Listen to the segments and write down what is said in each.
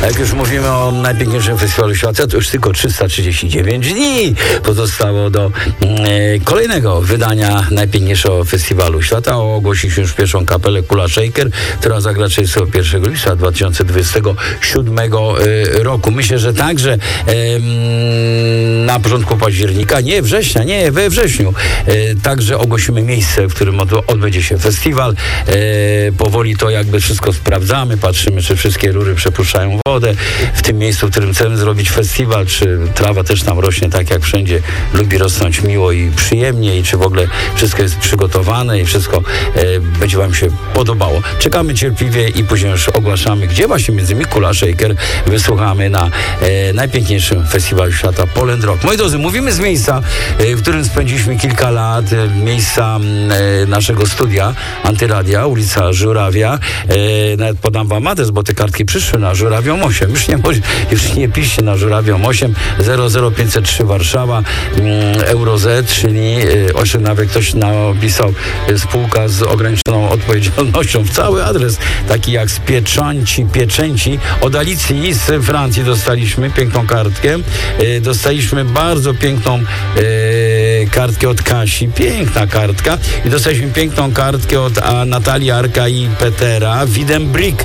A jak już mówimy o najpiękniejszym festiwalu świata, to już tylko 339 dni pozostało do kolejnego wydania najpiękniejszego festiwalu świata. Ogłosiliśmy już pierwszą kapelę Kula Shaker, która zagra 31 lipca 2027 roku. Myślę, że także na początku października, we wrześniu, także ogłosimy miejsce, w którym odbędzie się festiwal. Powoli to jakby wszystko sprawdzamy, patrzymy, czy wszystkie rury przepuszczają wodę w tym miejscu, w którym chcemy zrobić festiwal, czy trawa też tam rośnie tak jak wszędzie lubi rosnąć miło i przyjemnie, i czy w ogóle wszystko jest przygotowane i wszystko będzie wam się podobało. Czekamy cierpliwie i później już ogłaszamy, gdzie właśnie między innymi Kula Shaker wysłuchamy na najpiękniejszym festiwalu świata Poland Rock. Moi drodzy, mówimy z miejsca, w którym spędziliśmy kilka lat, miejsca naszego studia Antyradia, ulica Żurawia. Nawet podam wam adres, bo te kartki przyszły na Żurawią 8. Już nie piszcie na Żurawią 8, 00503 Warszawa, EuroZ, czyli nawet ktoś napisał spółka z ograniczoną odpowiedzialnością w cały adres, taki jak z Pieczęci. Od Alicji z Francji dostaliśmy piękną kartkę. Dostaliśmy bardzo piękną kartkę od Kasi. Piękna kartka. I dostaliśmy piękną kartkę od Natalii, Arka i Petera. Widembrick,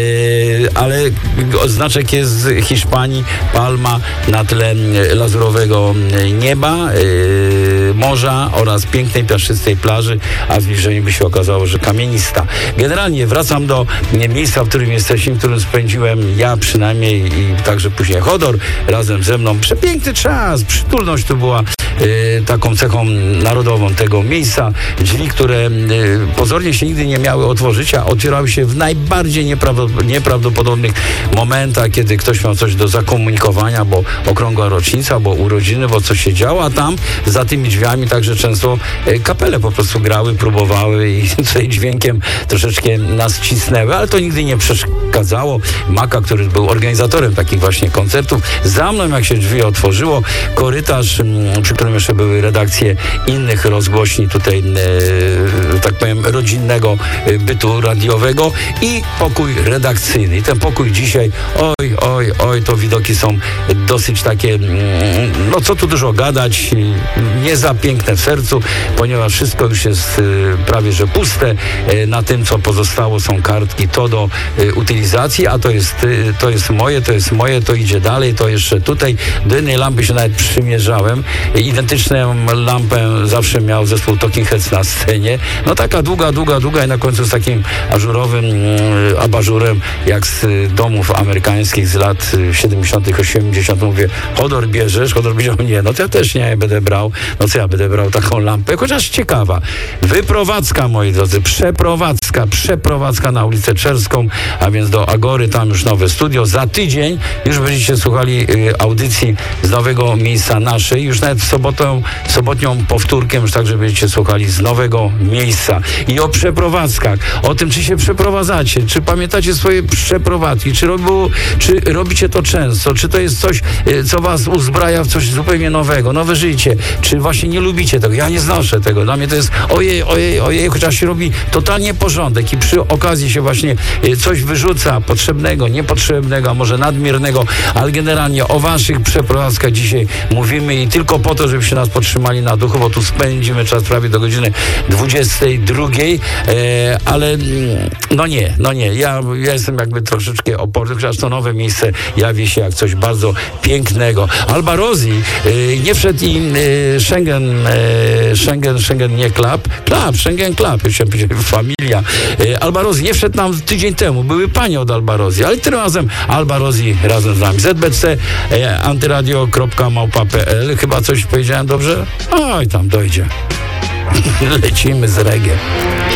ale znaczek jest z Hiszpanii. Palma na tle lazurowego nieba, morza oraz pięknej, piaszczystej plaży, a w zbliżeniu by się okazało, że kamienista. Generalnie wracam do miejsca, w którym jesteśmy, w którym spędziłem ja przynajmniej i także później Hodor razem ze mną. Przepiękny czas, przytulność tu była taką cechą narodową tego miejsca. Drzwi, które pozornie się nigdy nie miały otworzyć, a otwierały się w najbardziej nieprawdopodobnych momentach, kiedy ktoś miał coś do zakomunikowania, bo okrągła rocznica, bo urodziny, bo coś się działo, a tam za tymi drzwiami także często kapele po prostu grały, próbowały i tutaj dźwiękiem troszeczkę nas cisnęły, ale to nigdy nie przeszkadzało. Maka, który był organizatorem takich właśnie koncertów, za mną jak się drzwi otworzyło, korytarz, przy którym jeszcze były redakcje innych rozgłośni tutaj, tak powiem, rodzinnego bytu radiowego i pokój redakcyjny. I ten pokój dzisiaj, oj, to widoki są dosyć takie, no co tu dużo gadać, nie za piękne w sercu, ponieważ wszystko już jest prawie że puste. Na tym, co pozostało, są kartki, to do utylizacji, a to jest moje, to idzie dalej, to jeszcze tutaj. Do jednej lampy się nawet przymierzałem. Identyczną lampę zawsze miał zespół Talking Heads na scenie. No taka długa i na końcu z takim ażurowym abażurem, jak z domów amerykańskich z lat 70., 80. Mówię, Hodor bierzesz? Hodor powiedział, nie, no to ja też nie będę brał. No co ja będę brał taką lampę? Chociaż ciekawa. Wyprowadzka, moi drodzy, przeprowadzka na ulicę Czerską, a więc do Agory, tam już nowe studio. Za tydzień już będziecie słuchali audycji z nowego miejsca naszej. Już nawet sobotnią powtórkę już także będziecie słuchali z nowego miejsca. I o przeprowadzkach, o tym, czy się przeprowadzacie, czy pamiętacie swoje przeprowadzki, czy robicie to często, czy to jest coś, co was uzbraja w coś zupełnie nowego, nowe życie, czy właśnie nie lubicie tego. Ja nie znoszę tego. Dla mnie to jest ojej, chociaż się robi totalnie porządek i przy okazji się właśnie coś wyrzuca potrzebnego, niepotrzebnego, a może nadmiernego, ale generalnie o waszych przeprowadzkach dzisiaj mówimy i tylko po to, żebyście nas podtrzymali na duchu, bo tu spędzimy czas prawie do godziny 22, ale no nie, ja jestem jakby troszeczkę oporny, chociaż to nowe miejsce jawi się jak coś bardzo pięknego. Alba Rosi nie wszedł i Schengen nie Schengen Club, jeszcze familia. Alba Rosi nie wszedł nam tydzień temu, były panie od Alba Rosi, ale tym razem Alba Rosi razem z nami. ZBC antyradio.małpa.pl. Chyba coś powiedziałem dobrze? Oj, tam dojdzie. Lecimy z reggae.